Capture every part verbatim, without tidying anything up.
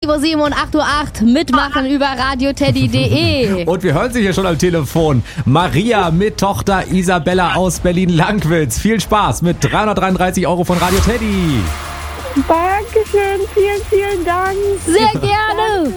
sieben Uhr sieben und acht Uhr acht mitmachen über radioteddy punkt de. Und wir hören Sie hier schon am Telefon. Maria mit Tochter Isabella aus Berlin-Lankwitz. Viel Spaß mit dreihundertdreiunddreißig Euro von Radio Teddy. Dankeschön, vielen, vielen Dank. Sehr gerne.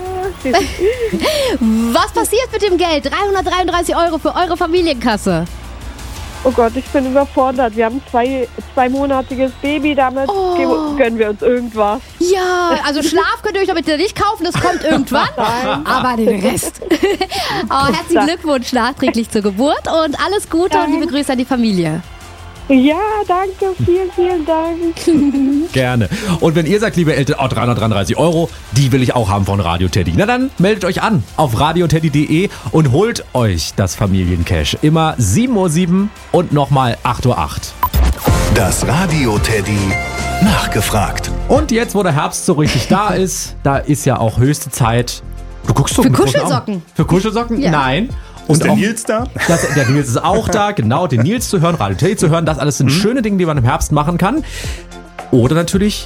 Was passiert mit dem Geld? dreihundertdreiunddreißig Euro für eure Familienkasse. Oh Gott, ich bin überfordert. Wir haben zwei zweimonatiges Baby, damit Oh. gönnen wir uns irgendwas. Ja, also Schlaf könnt ihr euch damit nicht kaufen, das kommt irgendwann. Aber den Rest. Oh, herzlichen Glückwunsch nachträglich zur Geburt und alles Gute und liebe Grüße an die Familie. Ja, danke, vielen, vielen Dank. Gerne. Und wenn ihr sagt, liebe Eltern, oh, dreihundertdreiunddreißig Euro, die will ich auch haben von Radio Teddy. Na dann meldet euch an auf radioteddy punkt de und holt euch das Familiencash. Immer sieben Uhr sieben und nochmal acht Uhr acht. Das Radio Teddy nachgefragt. Und jetzt, wo der Herbst so richtig da ist, da ist ja auch höchste Zeit. Du guckst so Für mit großen Augen. Kuschelsocken. Für Kuschelsocken? Ja. Nein. Ist der auch- Nils da? Das, der Nils ist auch da, genau, den Nils zu hören, Radio Teddy zu hören, das alles sind schöne Dinge, die man im Herbst machen kann. Oder natürlich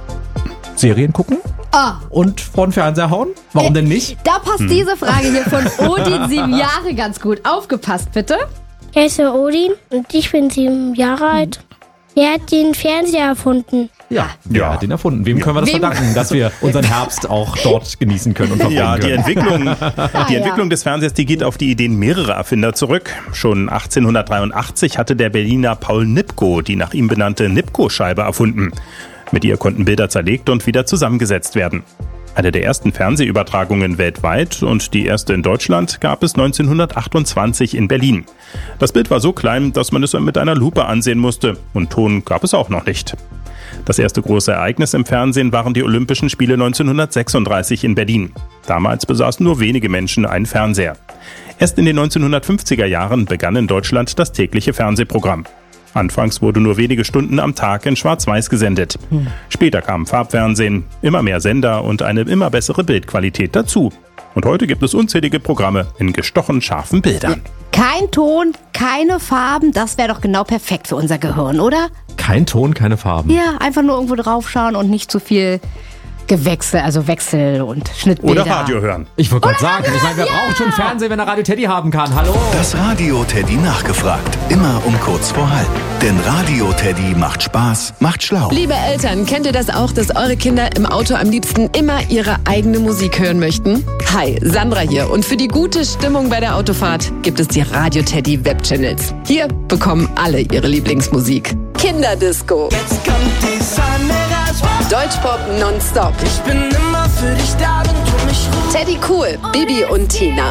Serien gucken Ah. und vor den Fernseher hauen. Warum denn nicht? Da passt diese Frage hier von Odin, sieben Jahre, ganz gut. Aufgepasst, bitte. Ich heiße Odin und ich bin sieben Jahre alt. Wer hat den Fernseher erfunden? Ja, wer Ja. hat den erfunden? Wem können wir das Wem? verdanken, dass wir unseren Herbst auch dort genießen können und verbringen Ja, die können? Entwicklung, die Ah, ja. Entwicklung des Fernsehers, die geht auf die Ideen mehrerer Erfinder zurück. Schon achtzehnhundertdreiundachtzig hatte der Berliner Paul Nipkow die nach ihm benannte Nipkow-Scheibe erfunden. Mit ihr konnten Bilder zerlegt und wieder zusammengesetzt werden. Eine der ersten Fernsehübertragungen weltweit und die erste in Deutschland gab es neunzehnhundertachtundzwanzig in Berlin. Das Bild war so klein, dass man es mit einer Lupe ansehen musste und Ton gab es auch noch nicht. Das erste große Ereignis im Fernsehen waren die Olympischen Spiele neunzehnhundertsechsunddreißig in Berlin. Damals besaßen nur wenige Menschen einen Fernseher. Erst in den neunzehnhundertfünfziger Jahren begann in Deutschland das tägliche Fernsehprogramm. Anfangs wurde nur wenige Stunden am Tag in Schwarz-Weiß gesendet. Später kam Farbfernsehen, immer mehr Sender und eine immer bessere Bildqualität dazu. Und heute gibt es unzählige Programme in gestochen scharfen Bildern. Kein Ton, keine Farben, das wäre doch genau perfekt für unser Gehirn, oder? Kein Ton, keine Farben. Ja, einfach nur irgendwo draufschauen und nicht zu viel Gewechsel, also Wechsel und Schnittbilder. Oder Radio hören. Ich wollte gerade sagen, ich meine, wer braucht schon Fernsehen, wenn er Radio Teddy haben kann? Hallo? Das Radio Teddy nachgefragt. Immer um kurz vor halb. Denn Radio Teddy macht Spaß, macht schlau. Liebe Eltern, kennt ihr das auch, dass eure Kinder im Auto am liebsten immer ihre eigene Musik hören möchten? Hi, Sandra hier und für die gute Stimmung bei der Autofahrt gibt es die Radio Teddy Webchannels. Hier bekommen alle ihre Lieblingsmusik. Kinderdisco, Jetzt kommt die Sonne raus. Deutschpop nonstop, Ich bin immer für dich da, wenn du mich rufst. Teddy Cool, Bibi und Tina.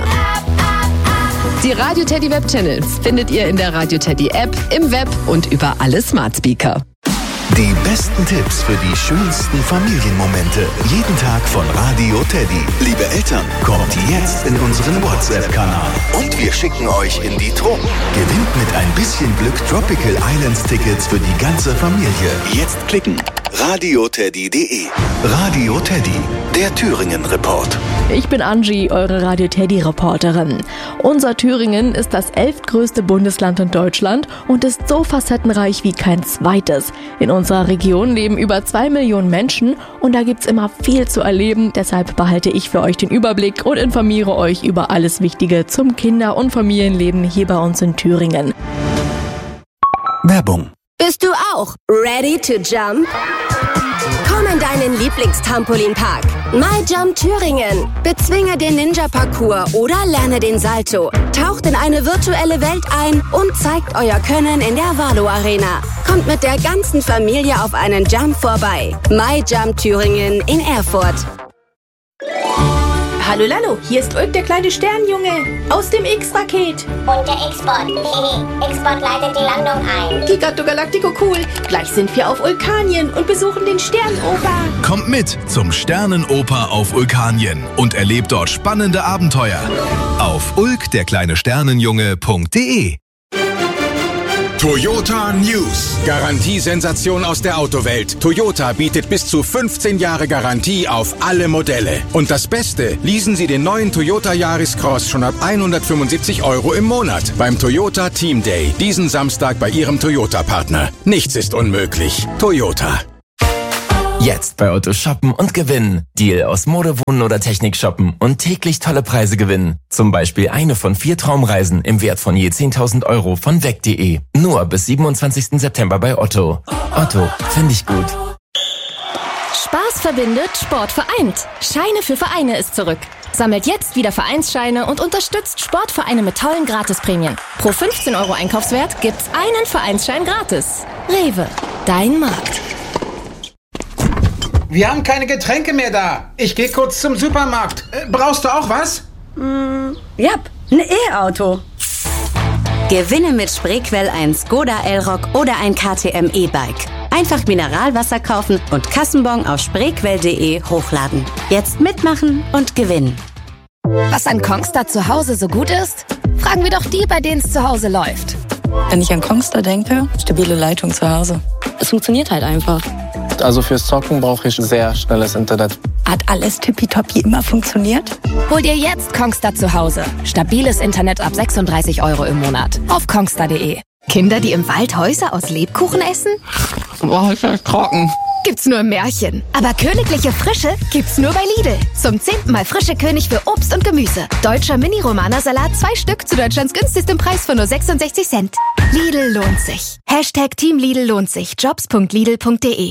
Die Radio Teddy Webchannels findet ihr in der Radio Teddy App, im Web und über alle Smart Speaker. Die besten Tipps für die schönsten Familienmomente. Jeden Tag von Radio Teddy. Liebe Eltern, kommt jetzt in unseren WhatsApp-Kanal. Und wir schicken euch in die Truppe. Gewinnt mit ein bisschen Glück Tropical Islands Tickets für die ganze Familie. Jetzt klicken. radioteddy punkt de. Radio Teddy, der Thüringen-Report. Ich bin Angie, eure Radio Teddy Reporterin. Unser Thüringen ist das elftgrößte Bundesland in Deutschland und ist so facettenreich wie kein zweites. In unserer Region leben über zwei Millionen Menschen und da gibt's immer viel zu erleben. Deshalb behalte ich für euch den Überblick und informiere euch über alles Wichtige zum Kinder- und Familienleben hier bei uns in Thüringen. Werbung. Bist du auch ready to jump? Komm in deinen Lieblingstrampolinpark. MyJump Thüringen. Bezwinge den Ninja-Parcours oder lerne den Salto. Taucht in eine virtuelle Welt ein und zeigt euer Können in der Valo Arena. Kommt mit der ganzen Familie auf einen Jump vorbei. MyJump Thüringen in Erfurt. Hallo Lalo, hier ist Ulk, der kleine Sternjunge aus dem X-Raket. Und der X-Bot. X-Bot leitet die Landung ein. Giganto Galactico cool. Gleich sind wir auf Vulkanien und besuchen den Sternenoper. Kommt mit zum Sternenoper auf Vulkanien und erlebt dort spannende Abenteuer. Auf ulk der kleine Sternenjunge punkt de. Toyota News. Garantiesensation aus der Autowelt. Toyota bietet bis zu fünfzehn Jahre Garantie auf alle Modelle. Und das Beste, leasen Sie den neuen Toyota Yaris Cross schon ab hundertfünfundsiebzig Euro im Monat beim Toyota Team Day. Diesen Samstag bei Ihrem Toyota-Partner. Nichts ist unmöglich. Toyota. Jetzt bei Otto shoppen und gewinnen. Deal aus Mode, Wohnen oder Technik shoppen und täglich tolle Preise gewinnen. Zum Beispiel eine von vier Traumreisen im Wert von je zehntausend Euro von weg punkt de. Nur bis siebenundzwanzigsten September bei Otto. Otto, finde ich gut. Spaß verbindet, Sport vereint. Scheine für Vereine ist zurück. Sammelt jetzt wieder Vereinsscheine und unterstützt Sportvereine mit tollen Gratisprämien. Pro fünfzehn Euro Einkaufswert gibt's einen Vereinsschein gratis. Rewe, dein Markt. Wir haben keine Getränke mehr da. Ich gehe kurz zum Supermarkt. Äh, brauchst du auch was? Mm, ja, ein E-Auto. Gewinne mit Spreequell ein Skoda Elrock oder ein K T M E-Bike. Einfach Mineralwasser kaufen und Kassenbon auf spreequell punkt de hochladen. Jetzt mitmachen und gewinnen. Was an Kongstar zu Hause so gut ist? Fragen wir doch die, bei denen es zu Hause läuft. Wenn ich an Kongstar denke, stabile Leitung zu Hause. Es funktioniert halt einfach. Also fürs Zocken brauche ich sehr schnelles Internet. Hat alles tippitoppi immer funktioniert? Hol dir jetzt Kongstar zu Hause. Stabiles Internet ab sechsunddreißig Euro im Monat. Auf kongstar punkt de. Kinder, die im Wald Häuser aus Lebkuchen essen? Boah, ist ja trocken. Gibt's nur im Märchen. Aber königliche Frische gibt's nur bei Lidl. Zum zehnten Mal frische König für Obst und Gemüse. Deutscher Mini-Romana-Salat, zwei Stück zu Deutschlands günstigstem Preis von nur sechsundsechzig Cent. Lidl lohnt sich. Hashtag Team Lidl lohnt sich. jobs punkt lidl punkt de.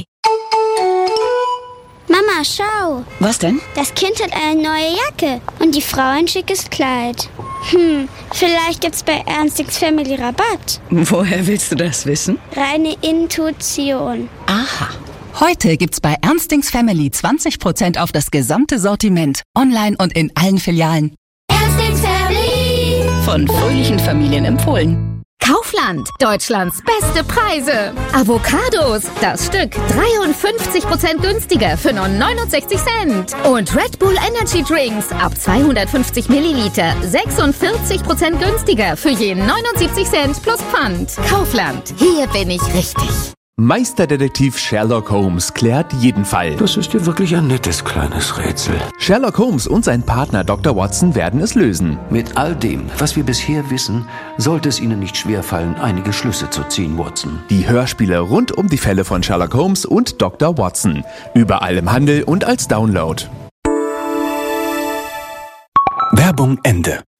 Mama, schau. Was denn? Das Kind hat eine neue Jacke und die Frau ein schickes Kleid. Hm, vielleicht gibt's bei Ernstings Family Rabatt. Woher willst du das wissen? Reine Intuition. Aha. Heute gibt's bei Ernstings Family zwanzig Prozent auf das gesamte Sortiment. Online und in allen Filialen. Ernstings Family. Von fröhlichen Familien empfohlen. Kaufland, Deutschlands beste Preise. Avocados, das Stück dreiundfünfzig Prozent günstiger für nur neunundsechzig Cent. Und Red Bull Energy Drinks ab zweihundertfünfzig Milliliter sechsundvierzig Prozent günstiger für je neunundsiebzig Cent plus Pfand. Kaufland, hier bin ich richtig. Meisterdetektiv Sherlock Holmes klärt jeden Fall. Das ist ja wirklich ein nettes kleines Rätsel. Sherlock Holmes und sein Partner Doktor Watson werden es lösen. Mit all dem, was wir bisher wissen, sollte es Ihnen nicht schwerfallen, einige Schlüsse zu ziehen, Watson. Die Hörspiele rund um die Fälle von Sherlock Holmes und Doktor Watson. Überall im Handel und als Download. Werbung Ende.